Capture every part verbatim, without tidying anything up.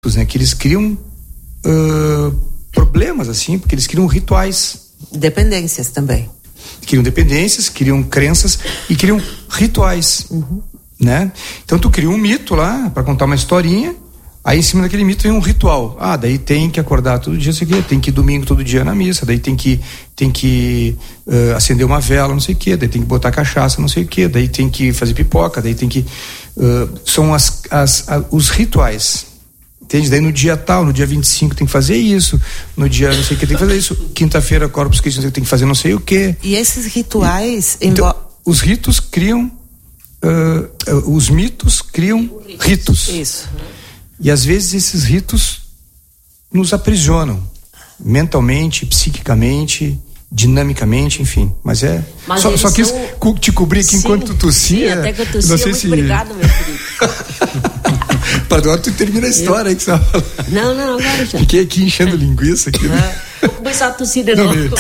né, que eles criam uh, problemas, assim, porque eles criam rituais. Dependências também. Criam dependências, criam crenças e criam rituais, uhum. né? Então tu cria um mito lá para contar uma historinha, aí em cima daquele mito tem um ritual. Ah, daí tem que acordar todo dia, não sei o quê, tem que ir domingo todo dia na missa, daí tem que, tem que uh, acender uma vela, não sei o quê, daí tem que botar cachaça, não sei o quê, daí tem que fazer pipoca, daí tem que... Uh, são as, as, as, os rituais. Entende? Daí no dia tal, no dia vinte e cinco tem que fazer isso, no dia não sei o que tem que fazer isso, quinta-feira Corpus Christi tem que fazer não sei o que. E esses rituais... E, então, os ritos criam, uh, uh, os mitos criam ritos. Isso. E às vezes esses ritos nos aprisionam, mentalmente, psiquicamente, dinamicamente, enfim. Mas é... Mas só só quis são... te cobrir aqui sim, enquanto tossia. Sim, até que eu tossia, não sei muito se... obrigado, meu querido. Para agora tu termina a história aí que você vai falar. Não, não, agora já. Fiquei aqui enchendo linguiça aqui. Né? Vou começar a tossir de novo. Me,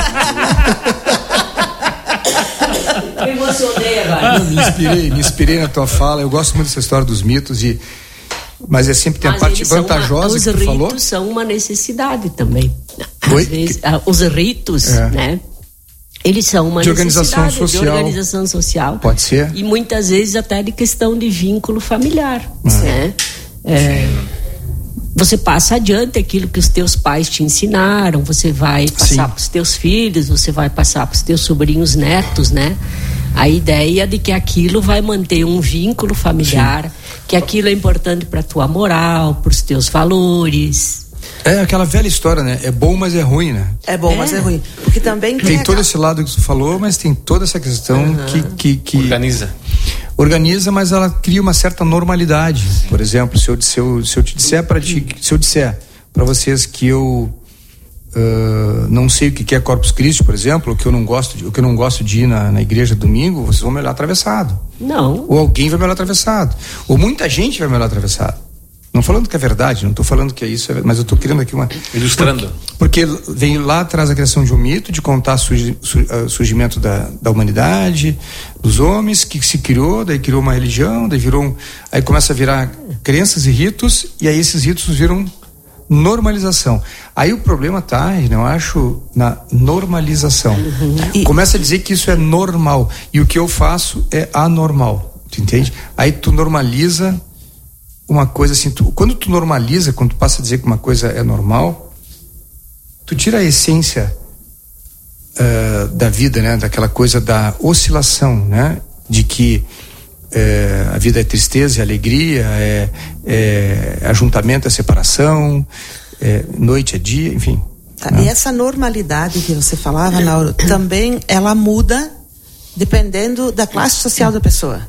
me emocionei agora. Não, me inspirei, me inspirei na tua fala. Eu gosto muito dessa história dos mitos e... Mas é sempre tem Mas a parte vantajosa uma, que tu falou. Os ritos são uma necessidade também. Oi? Às vezes, os ritos, é. né? Eles são uma de organização necessidade social. de organização social. Pode ser. E muitas vezes até de questão de vínculo familiar, ah. né? É, você passa adiante aquilo que os teus pais te ensinaram, você vai passar para os teus filhos, você vai passar para os teus sobrinhos netos, né? A ideia de que aquilo vai manter um vínculo familiar, sim, que aquilo é importante para tua moral, para os teus valores. É aquela velha história, né? É bom, mas é ruim, né? É bom, é. mas é ruim. Porque também tem, tem a... todo esse lado que tu falou, mas tem toda essa questão uhum. que, que, que... Organiza. Organiza, mas ela cria uma certa normalidade. Por exemplo, se eu, se eu, se eu te disser para ti, se eu disser para vocês que eu uh, não sei o que é Corpus Christi, por exemplo, ou que eu não gosto de, ou que eu não gosto de ir na, na igreja domingo, vocês vão me olhar atravessado. Não. Ou alguém vai me olhar atravessado. Ou muita gente vai me olhar atravessado. Não falando que é verdade, não estou falando que é isso, mas eu estou criando aqui uma... Ilustrando. Porque, porque vem lá atrás a criação de um mito, de contar o surgi, sur, uh, surgimento da, da humanidade, dos homens, que se criou, daí criou uma religião, daí virou um, aí começa a virar crenças e ritos, e aí esses ritos viram normalização. Aí o problema tá, eu acho, na normalização. Uhum. Começa a dizer que isso é normal, e o que eu faço é anormal, tu entende? Aí tu normaliza uma coisa assim, tu, quando tu normaliza, quando tu passa a dizer que uma coisa é normal, tu tira a essência uh, da vida, né? Daquela coisa da oscilação, né? De que uh, a vida é tristeza, é alegria, é, é ajuntamento, é separação, é noite, é dia, enfim. Tá, né? E essa normalidade que você falava, Nauro, também ela muda dependendo da classe social da pessoa.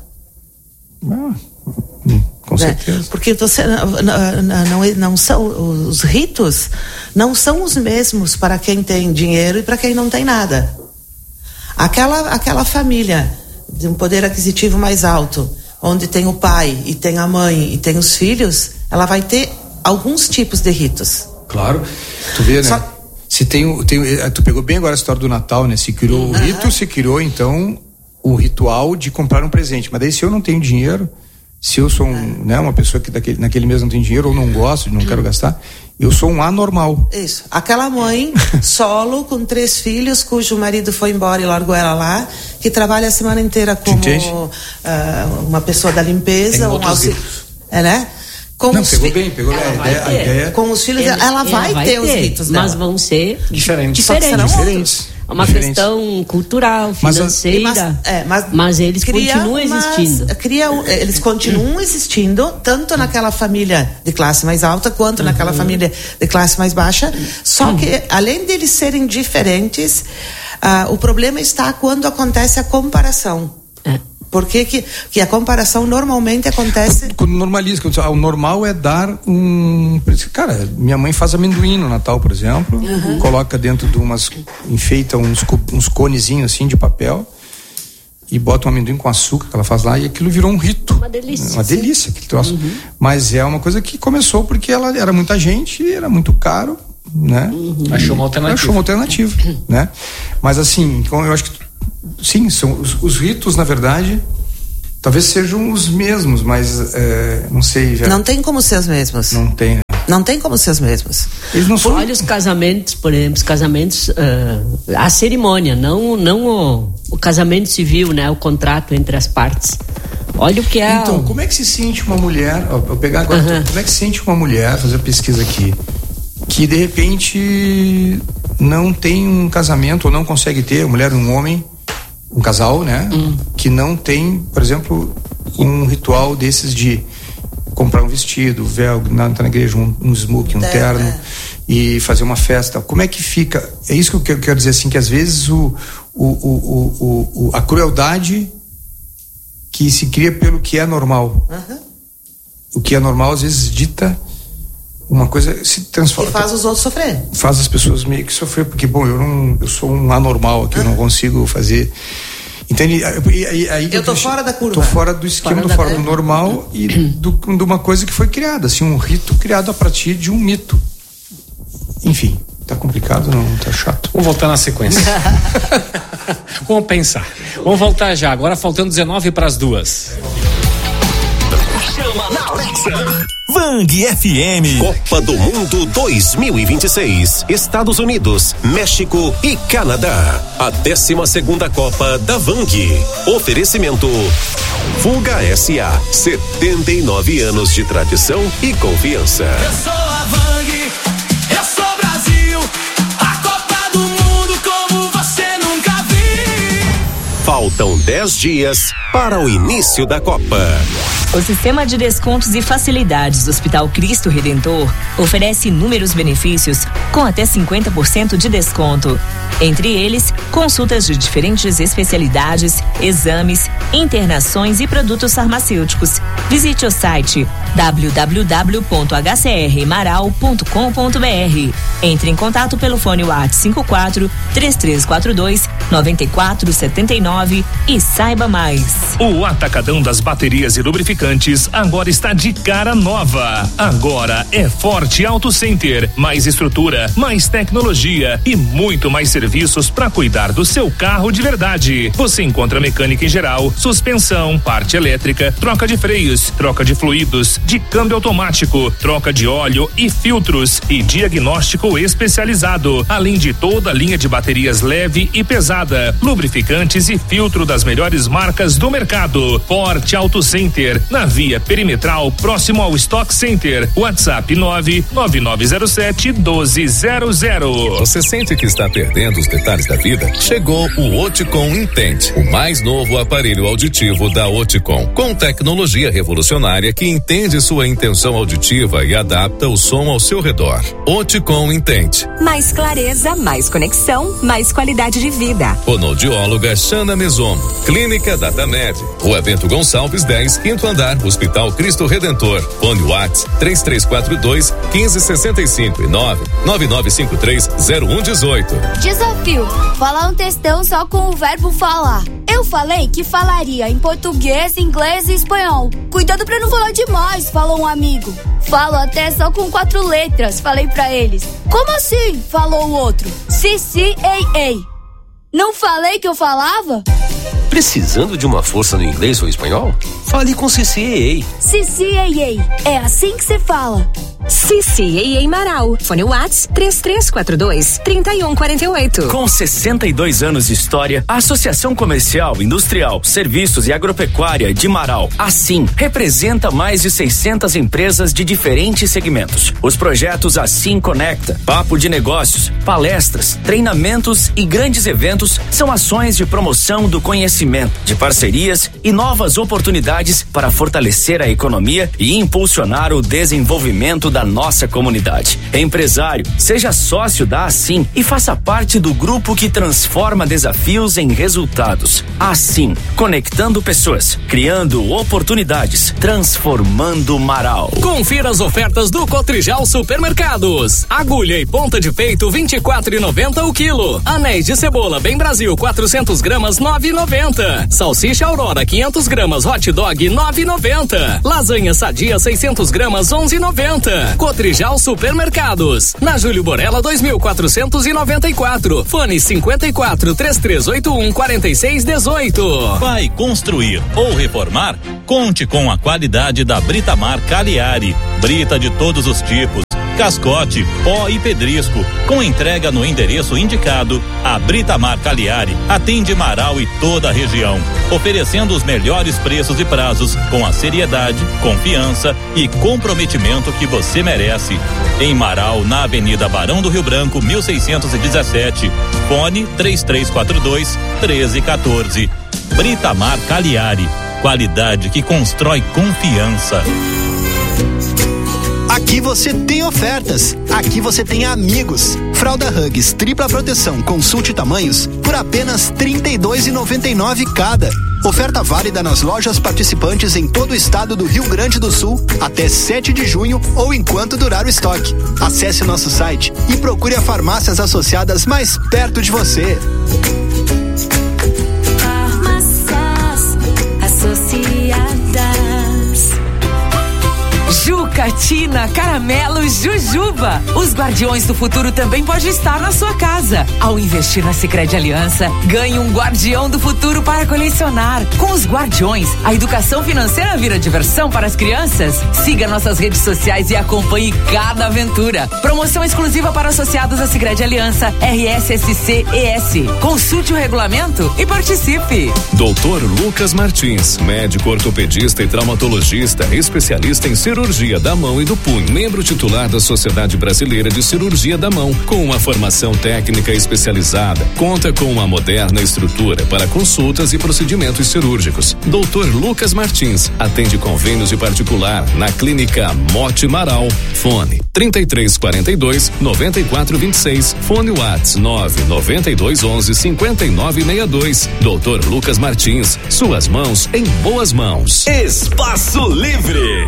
Ah, hum. Com certeza. Né? Porque você não, não, não, não são os ritos não são os mesmos para quem tem dinheiro e para quem não tem nada. Aquela, aquela família de um poder aquisitivo mais alto, onde tem o pai e tem a mãe e tem os filhos, ela vai ter alguns tipos de ritos. Claro. Tu vê, né? Só... Se tem, tem, tu pegou bem agora a história do Natal, né? Se criou uhum. o rito, se criou então o ritual de comprar um presente. Mas daí se eu não tenho dinheiro, se eu sou um, né, uma pessoa que daquele, naquele mês não tem dinheiro ou não gosto, não quero gastar, eu sou um anormal. Isso. Aquela mãe solo com três filhos, cujo marido foi embora e largou ela lá, que trabalha a semana inteira como uh, uma pessoa da limpeza, um auxílio. É, né? Com não, os pegou fi... bem, pegou bem. A ideia, a ideia... Com os filhos, ela, ela, vai, ela vai ter, ter os ritos dela. Mas vão ser diferentes. Diferentes. diferentes. É uma diferentes. questão cultural, financeira, mas, é, mas, mas eles continuam existindo. Mas, cria, eles continuam existindo, tanto naquela família de classe mais alta, quanto uhum. naquela família de classe mais baixa, só uhum. que, além deles serem diferentes, uh, o problema está quando acontece a comparação. É. Por que, que, que a comparação normalmente acontece? Quando normaliza, quando, ah, o normal é dar um... Cara, minha mãe faz amendoim no Natal, por exemplo, uhum. coloca dentro de umas... enfeita uns, uns conezinhos assim de papel e bota um amendoim com açúcar que ela faz lá e aquilo virou um rito. Uma delícia. Uma delícia aquele troço. Uhum. Mas é uma coisa que começou porque ela era muita gente, era muito caro, né? Uhum. Achou uma alternativa. Achou uma alternativa, né? Mas assim, então eu acho que sim, são os, os ritos, na verdade, talvez sejam os mesmos, mas é, não sei. Já... Não tem como ser os mesmos. Não tem, né? Não tem como ser as mesmas. Eles não são... Olha os casamentos, por exemplo, os casamentos, uh, a cerimônia, não, não o, o casamento civil, né? O contrato entre as partes. Olha o que é. Então, como é que se sente uma mulher? Ó, eu pegar agora, uhum. Como é que se sente uma mulher, fazer a pesquisa aqui, que de repente não tem um casamento ou não consegue ter, mulher e um homem, um casal, né? Hum. Que não tem, por exemplo, um ritual desses de comprar um vestido, véu, entrar na igreja, um, um smoking, um é, terno é. E fazer uma festa. Como é que fica? É isso que eu quero dizer, assim, que às vezes o, o, o, o, o, a crueldade que se cria pelo que é normal. Uhum. O que é normal às vezes dita uma coisa, se transforma. E faz os outros sofrer. Faz as pessoas meio que sofrer, porque, bom, eu não, eu sou um anormal aqui, uhum. Eu não consigo fazer. Entende? Aí, aí, aí eu tô eu, fora da curva. Tô fora do esquema, fora, tô fora do normal e do, de uma coisa que foi criada, assim, um rito criado a partir de um mito. Enfim, tá complicado, não? Tá chato. Vamos voltar na sequência. Vamos pensar. Vamos voltar já, agora faltando dezenove para as duas. Chama na Alexa. Vang F M. Copa do Mundo dois mil e vinte e seis. Estados Unidos, México e Canadá. A décima segunda Copa da Vang. Oferecimento Fuga S A. setenta e nove anos de tradição e confiança. Eu sou a Vang. Eu sou Brasil. A Copa do Mundo como você nunca viu. Faltam dez dias para o início da Copa. O Sistema de Descontos e Facilidades do Hospital Cristo Redentor oferece inúmeros benefícios com até cinquenta por cento de desconto. Entre eles, consultas de diferentes especialidades, exames, internações e produtos farmacêuticos. Visite o site w w w ponto h c r maral ponto com ponto b r. Entre em contato pelo fone WhatsApp cinco quatro, três três quatro dois, nove quatro sete nove e saiba mais. O Atacadão das Baterias e Lubrificantes agora está de cara nova. Agora é Forte Auto Center. Mais estrutura, mais tecnologia e muito mais serviços para cuidar do seu carro de verdade. Você encontra mecânica em geral, suspensão, parte elétrica, troca de freios, troca de fluidos, de câmbio automático, troca de óleo e filtros e diagnóstico especializado, além de toda a linha de baterias leve e pesada, lubrificantes e filtro das melhores marcas do mercado. Forte Auto Center, na via perimetral, próximo ao Stock Center. WhatsApp nove nove nove zero sete um dois zero zero. Você sente que está perdendo os detalhes da vida? Chegou o Oticon Intente, o mais novo aparelho auditivo da Oticon, com tecnologia revolucionária que entende sua intenção auditiva e adapta o som ao seu redor. Oticon Intente. Mais clareza, mais conexão, mais qualidade de vida. Fonoaudióloga Xana Mesomo. Clínica DataMed. Rua Bento Gonçalves dez, quinto andar, Hospital Cristo Redentor. Fone WhatsApp três três quatro dois, um cinco seis cinco e nove nove nove cinco três zero um um oito. Desafio: falar um textão só com o verbo falar. Eu falei que falaria em português, inglês e espanhol. Cuidado pra não falar demais, falou um amigo. Falo até só com quatro letras, falei pra eles. Como assim? Falou o outro. Si, si, ei, ei. Não falei que eu falava? Precisando de uma força no inglês ou espanhol? Fale com C C A A. C C A A. É assim que se fala. C C A A Marau. Fone WhatsApp três três quatro dois, três um quatro oito. Com sessenta e dois anos de história, a Associação Comercial, Industrial, Serviços e Agropecuária de Marau, assim, representa mais de seiscentas empresas de diferentes segmentos. Os projetos Assim Conecta, Papo de Negócios, palestras, treinamentos e grandes eventos são ações de promoção do conhecimento, de parcerias e novas oportunidades para fortalecer a economia e impulsionar o desenvolvimento da nossa comunidade. Empresário, seja sócio da Assim e faça parte do grupo que transforma desafios em resultados. Assim, conectando pessoas, criando oportunidades, transformando Marau. Confira as ofertas do Cotrijal Supermercados. Agulha e ponta de peito vinte e quatro reais e noventa centavos o quilo. Anéis de cebola Bem Brasil quatrocentos gramas nove reais e noventa centavos. Salsicha Aurora quinhentos gramas hot dog nove reais e noventa centavos. Lasanha Sadia seiscentos gramas onze reais e noventa centavos. Cotrijal Supermercados. Na Júlio Borella dois mil quatrocentos e noventa e quatro. Fone cinquenta e quatro, três três oito um, quatro seis um oito. Vai construir ou reformar? Conte com a qualidade da Britamar Cagliari. Brita de todos os tipos, cascote, pó e pedrisco. Com entrega no endereço indicado, a Britamar Cagliari atende Marau e toda a região, oferecendo os melhores preços e prazos com a seriedade, confiança e comprometimento que você merece. Em Marau, na Avenida Barão do Rio Branco, mil seiscentos e dezessete. Fone três três quatro dois, um três um quatro. Britamar Cagliari, qualidade que constrói confiança. Aqui você tem ofertas, aqui você tem amigos. Fralda Huggies tripla proteção, consulte tamanhos por apenas trinta e dois reais e noventa e nove centavos cada. Oferta válida nas lojas participantes em todo o estado do Rio Grande do Sul até sete de junho ou enquanto durar o estoque. Acesse nosso site e procure as farmácias associadas mais perto de você. Farmácias Associadas. Jucatina, Caramelo, Jujuba. Os guardiões do futuro também podem estar na sua casa. Ao investir na Sicredi Aliança, ganhe um guardião do futuro para colecionar. Com os guardiões, a educação financeira vira diversão para as crianças. Siga nossas redes sociais e acompanhe cada aventura. Promoção exclusiva para associados à Sicredi Aliança R S S C E S. Consulte o regulamento e participe. doutor Lucas Martins, médico ortopedista e traumatologista, especialista em cirurgia da mão e do punho, membro titular da Sociedade Brasileira de Cirurgia da Mão, com uma formação técnica especializada, conta com uma moderna estrutura para consultas e procedimentos cirúrgicos. doutor Lucas Martins atende convênios de particular na Clínica Mote Marau. Fone trinta e três quarenta e dois, noventa e quatro vinte e seis. Fone WhatsApp nove noventa e dois onze cinquenta e nove sessenta e dois. doutor Lucas Martins, suas mãos em boas mãos. Espaço Livre.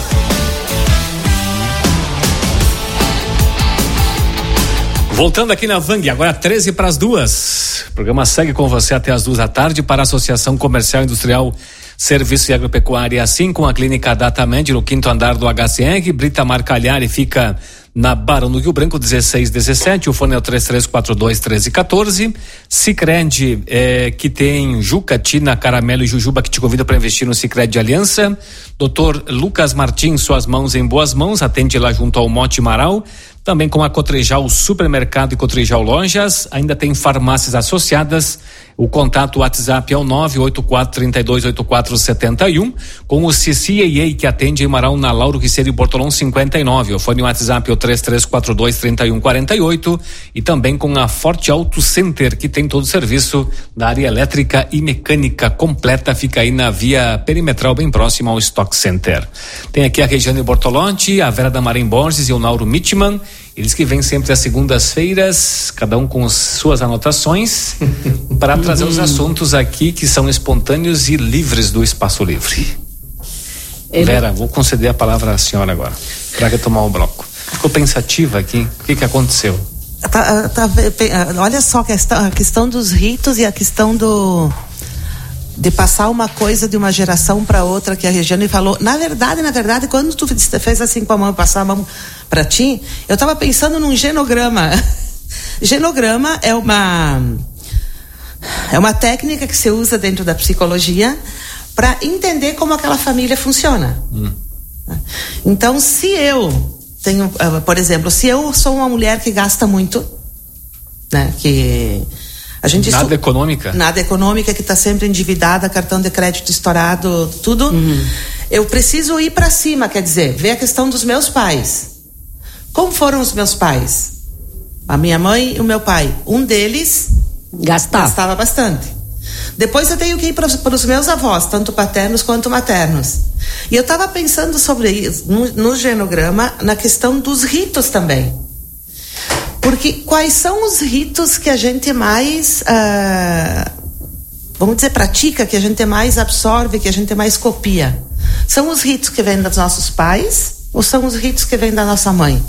Voltando aqui na Vang, agora treze para as duas. O programa segue com você até as duas da tarde para a Associação Comercial Industrial Serviço e Agropecuária, assim com a Clínica Datamed no quinto andar do H C R. Britamar Cagliari fica na Barão do Rio Branco, dezesseis dezessete. O fone é o três três quatro dois, um três um quatro. Sicredi, é, que tem Jucatina, Caramelo e Jujuba, que te convida para investir no Sicredi Aliança. doutor Lucas Martins, suas mãos em boas mãos, atende lá junto ao Mote Marau. Também com a Cotrijal Supermercado e Cotrijal Lojas. Ainda tem farmácias associadas. O contato WhatsApp é o nove oito quatro três dois oito quatro sete um. Com o C C A A, que atende em Marau, na Lauro Riceiro e Bortolão cinquenta e nove. O fone WhatsApp é o três três quatro dois, três um quatro oito. E também com a Forte Auto Center, que tem todo o serviço da área elétrica e mecânica completa. Fica aí na via perimetral, bem próxima ao Stock Center. Tem aqui a Regiane Bortolotti, a Vera da Marém Borges e o Nauro Mitman. Eles que vêm sempre às segundas-feiras, cada um com suas anotações, para trazer os assuntos aqui que são espontâneos e livres do Espaço Livre. Ele... Vera, vou conceder a palavra à senhora agora, para retomar o bloco. Ficou pensativa aqui? O que que aconteceu? Tá, tá, olha só a questão, a questão dos ritos e a questão do... de passar uma coisa de uma geração para outra, que a Regiane falou. Na verdade, na verdade, quando tu fez assim com a mão, passar a mão para ti, eu estava pensando num genograma. Genograma é uma é uma técnica que se usa dentro da psicologia para entender como aquela família funciona. Hum. Então, se eu tenho, por exemplo, se eu sou uma mulher que gasta muito, né, que a gente nada estu... econômica nada econômica, que está sempre endividada, cartão de crédito estourado, tudo, uhum. Eu preciso ir para cima, quer dizer, ver a questão dos meus pais. Como foram os meus pais? A minha mãe e o meu pai, um deles gastava, gastava bastante. Depois eu tenho que ir para os meus avós, tanto paternos quanto maternos. E eu estava pensando sobre isso no, no genograma, na questão dos ritos também. Porque quais são os ritos que a gente mais, uh, vamos dizer, pratica, que a gente mais absorve, que a gente mais copia? São os ritos que vêm dos nossos pais ou são os ritos que vêm da nossa mãe?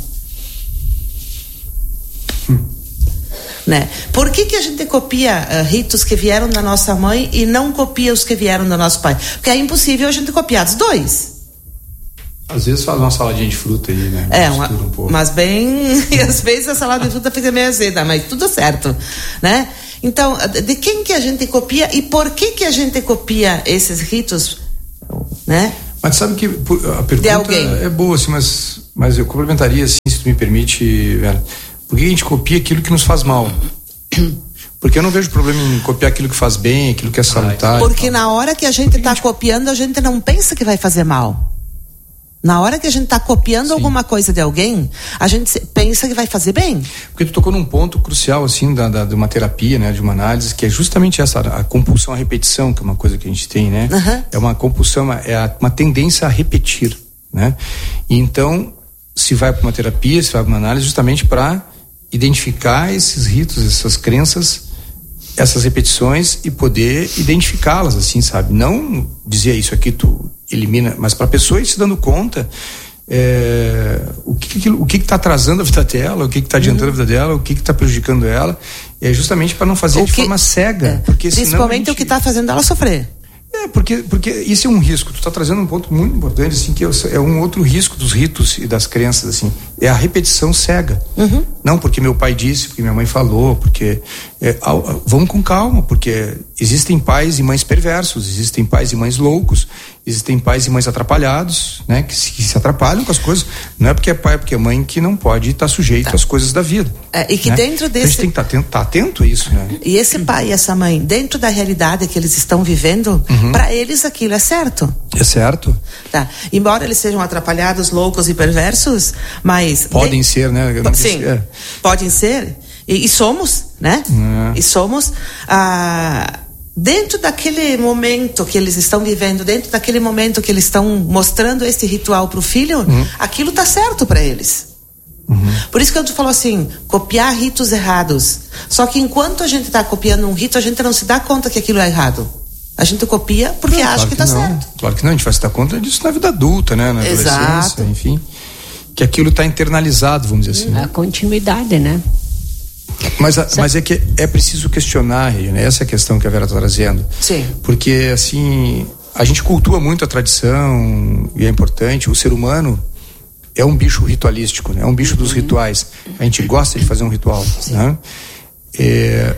Hum. Né? Por que que a gente copia uh, ritos que vieram da nossa mãe e não copia os que vieram do nosso pai? Porque é impossível a gente copiar os dois. Às vezes faz uma saladinha de fruta aí, né? É, uma, um mas bem... E às vezes a salada de fruta fica meio azeda, mas tudo certo, né? Então, de quem que a gente copia e por que que a gente copia esses ritos, né? Mas sabe que a pergunta de alguém. É boa, assim, mas, mas eu complementaria, assim, se se tu me permite, Vera, por que a gente copia aquilo que nos faz mal? Porque eu não vejo problema em copiar aquilo que faz bem, aquilo que é salutar. Porque na hora que a gente está copiando, a gente não pensa que vai fazer mal. Na hora que a gente está copiando Sim. alguma coisa de alguém, a gente pensa que vai fazer bem. Porque tu tocou num ponto crucial, assim, da, da, de uma terapia, né, de uma análise, que é justamente essa, a compulsão à repetição, que é uma coisa que a gente tem, né? Uhum. É uma compulsão, é uma tendência a repetir, né? E então, se vai para uma terapia, se vai para uma análise, justamente para identificar esses ritos, essas crenças, essas repetições e poder identificá-las, assim, sabe? Não dizer isso aqui tu elimina, mas para a pessoa ir se dando conta é, o que que o que está atrasando a vida dela, o que está adiantando uhum. a vida dela, o que está prejudicando ela, é justamente para não fazer o de que, forma cega, é, porque principalmente gente, o que está fazendo ela sofrer. É, porque, porque isso é um risco. Tu está trazendo um ponto muito importante, assim, que é um outro risco dos ritos e das crenças, assim, é a repetição cega. Uhum. Não porque meu pai disse, porque minha mãe falou, porque é, ao, vamos com calma, porque existem pais e mães perversos, existem pais e mães loucos, existem pais e mães atrapalhados, né, que se, que se atrapalham com as coisas. Não é porque é pai, é porque é mãe que não pode estar sujeito tá. às coisas da vida. É, e que né? dentro desse... Então a gente tem que estar atento, tá atento a isso, né? E esse pai e essa mãe, dentro da realidade que eles estão vivendo, uhum. para eles aquilo é certo. É certo. Tá. Embora eles sejam atrapalhados, loucos e perversos, mas... Podem de... ser, né? P- sim, é. podem ser. E, e somos, né? É. E somos... Ah, dentro daquele momento que eles estão vivendo, dentro daquele momento que eles estão mostrando esse ritual para o filho, uhum. aquilo tá certo para eles. Uhum. Por isso que eu te falo assim, copiar ritos errados. Só que enquanto a gente está copiando um rito, a gente não se dá conta que aquilo é errado. A gente copia porque não, acha claro que, que tá não. certo. Claro que não, a gente vai se dar conta disso na vida adulta, né? Na Exato. adolescência, enfim. Que aquilo está internalizado, vamos dizer assim. A continuidade, né? Mas, a, mas é que é preciso questionar, né? Essa é a questão que a Vera está trazendo. Sim. Porque, assim, a gente cultua muito a tradição e é importante. O ser humano é um bicho ritualístico, né? É um bicho dos rituais. A gente gosta de fazer um ritual, né? É,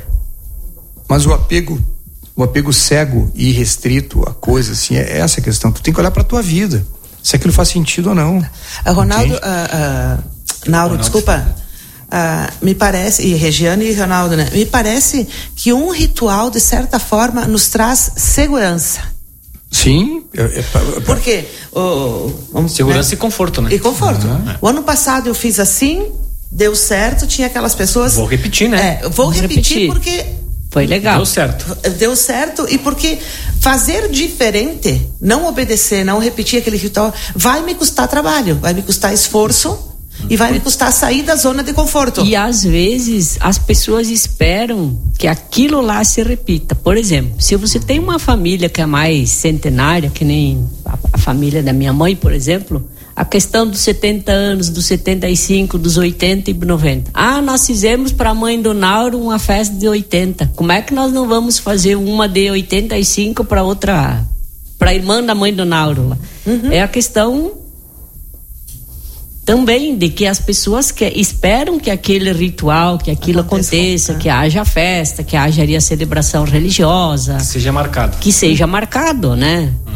mas o apego, o apego cego e irrestrito a coisas, assim, é essa a questão. Tu tem que olhar para a tua vida, se aquilo faz sentido ou não. A Ronaldo, uh, uh, Nauro, Ronaldo, desculpa. Uh, me parece, e Regiane e Ronaldo, né? Me parece que um ritual, de certa forma, nos traz segurança. Sim. É, é, é, Por quê? O, vamos, segurança né? e conforto, né? E conforto. Uhum. O ano passado eu fiz assim, deu certo, tinha aquelas pessoas... Vou repetir, né? É, vou repetir, repetir porque... Foi legal. Deu certo. Deu certo e porque fazer diferente, não obedecer, não repetir aquele ritual, vai me custar trabalho, vai me custar esforço e vai me custar sair da zona de conforto. E às vezes as pessoas esperam que aquilo lá se repita. Por exemplo, se você tem uma família que é mais centenária, que nem a, a família da minha mãe, por exemplo, a questão dos setenta anos, dos setenta e cinco, dos oitenta e noventa. Ah, nós fizemos para a mãe do Nauro uma festa de oitenta. Como é que nós não vamos fazer uma de oitenta e cinco para outra, para a irmã da mãe do Nauro? Uhum. É a questão também de que as pessoas que esperam que aquele ritual, que aquilo aconteça, aconteça que haja festa, que haja a celebração religiosa. Que seja marcado. Que seja marcado, né? Hum.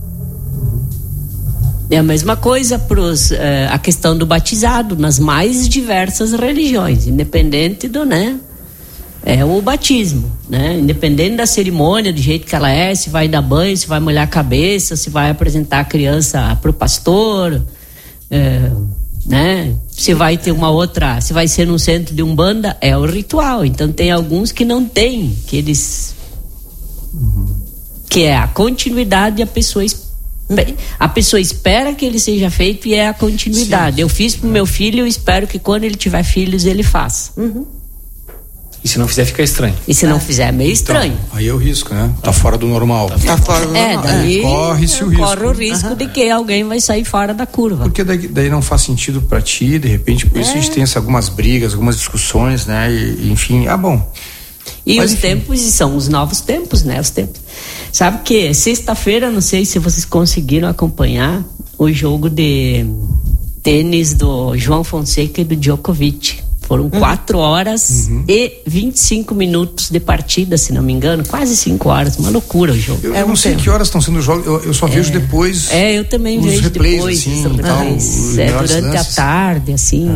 É a mesma coisa para uh, a questão do batizado nas mais diversas religiões, independente do, né? É o batismo, né? Independente da cerimônia, do jeito que ela é, se vai dar banho, se vai molhar a cabeça, se vai apresentar a criança para o pastor, é, né? Se vai ter uma outra, se vai ser num centro de umbanda, é o ritual. Então tem alguns que não tem, que eles, uhum. que é a continuidade e a pessoa A pessoa espera que ele seja feito e é a continuidade. Sim. Eu fiz pro meu filho, eu espero que quando ele tiver filhos ele faça. Uhum. E se não fizer, fica estranho. E se é. não fizer, é meio estranho. Então, aí é o risco, né? Tá fora do normal. Tá fora do normal. É, daí corre-se o risco. Corre o risco uhum. de que alguém vai sair fora da curva. Porque daí, daí não faz sentido pra ti, de repente, por isso é. a gente tem essa, algumas brigas, algumas discussões, né? E, enfim, ah, bom. E Mas, os enfim. tempos, e são os novos tempos, né? Os tempos. Sabe que sexta-feira, não sei se vocês conseguiram acompanhar o jogo de tênis do João Fonseca e do Djokovic. Foram uhum. quatro horas uhum. e vinte e cinco minutos de partida, se não me engano, quase cinco horas, uma loucura o jogo. Eu, é eu não um sei tempo. que horas estão sendo os jogos, eu, eu só vejo é. depois. É, eu também os vejo replays, depois, assim, tal, tal, é, durante lances. a tarde, assim.